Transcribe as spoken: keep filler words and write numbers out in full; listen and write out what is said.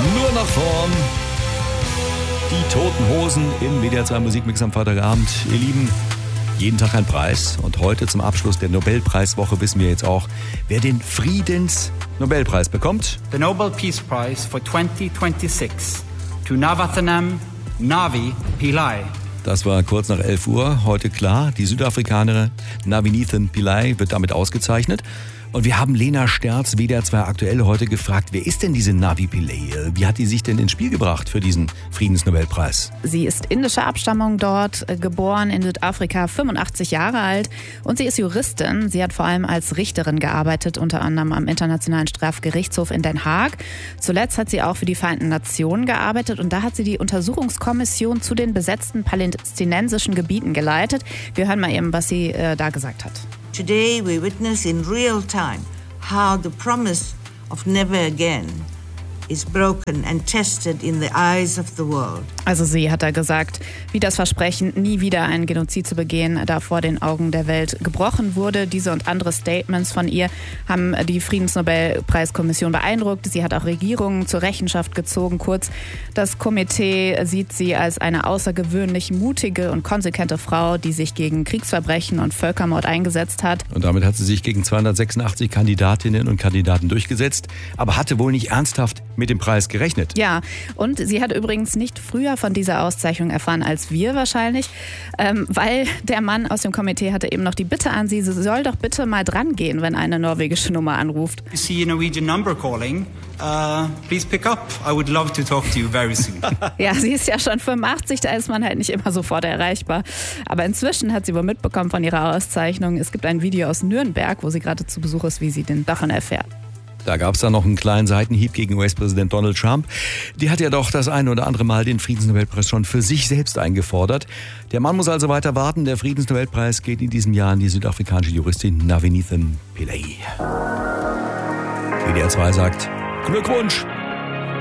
Nur nach vorn. Die Toten Hosen im W D R zwei Musikmix am Freitagabend. Ihr Lieben, jeden Tag ein Preis. Und heute zum Abschluss der Nobelpreiswoche wissen wir jetzt auch, wer den Friedensnobelpreis bekommt. The Nobel Peace Prize for twenty twenty-six to Navathanam Navi Pillai. Das war kurz nach elf Uhr. Heute klar, die Südafrikanerin Navinithan Pillay wird damit ausgezeichnet. Und wir haben Lena Sterz, W D R zwei aktuell, heute gefragt, wer ist denn diese Navi Pillay? Wie hat die sich denn ins Spiel gebracht für diesen Friedensnobelpreis? Sie ist indischer Abstammung, dort geboren in Südafrika, fünfundachtzig Jahre alt, und sie ist Juristin. Sie hat vor allem als Richterin gearbeitet, unter anderem am Internationalen Strafgerichtshof in Den Haag. Zuletzt hat sie auch für die Vereinten Nationen gearbeitet und da hat sie die Untersuchungskommission zu den besetzten palästinensischen Gebieten geleitet. Wir hören mal eben, was sie äh, da gesagt hat. Today we witness in real time how the promise of never again is broken and tested in the eyes of the world. Also sie hat da gesagt, wie das Versprechen, nie wieder einen Genozid zu begehen, da vor den Augen der Welt gebrochen wurde. Diese und andere Statements von ihr haben die Friedensnobelpreiskommission beeindruckt. Sie hat auch Regierungen zur Rechenschaft gezogen. Kurz, das Komitee sieht sie als eine außergewöhnlich mutige und konsequente Frau, die sich gegen Kriegsverbrechen und Völkermord eingesetzt hat. Und damit hat sie sich gegen zweihundertsechsundachtzig Kandidatinnen und Kandidaten durchgesetzt, aber hatte wohl nicht ernsthaft mit dem Preis gerechnet. Ja, und sie hat übrigens nicht früher von dieser Auszeichnung erfahren als wir wahrscheinlich, ähm, weil der Mann aus dem Komitee hatte eben noch die Bitte an sie, sie soll doch bitte mal dran gehen, wenn eine norwegische Nummer anruft. You see a Norwegian number calling, uh, please pick up. I would love to talk to you very soon. Ja, sie ist ja schon fünfundachtzig, da ist man halt nicht immer sofort erreichbar. Aber inzwischen hat sie wohl mitbekommen von ihrer Auszeichnung. Es gibt ein Video aus Nürnberg, wo sie gerade zu Besuch ist, wie sie denn davon erfährt. Da gab es dann noch einen kleinen Seitenhieb gegen U S-Präsident Donald Trump. Die hat ja doch das ein oder andere Mal den Friedensnobelpreis schon für sich selbst eingefordert. Der Mann muss also weiter warten. Der Friedensnobelpreis geht in diesem Jahr an die südafrikanische Juristin Navinithan Pillay. W D R zwei sagt Glückwunsch!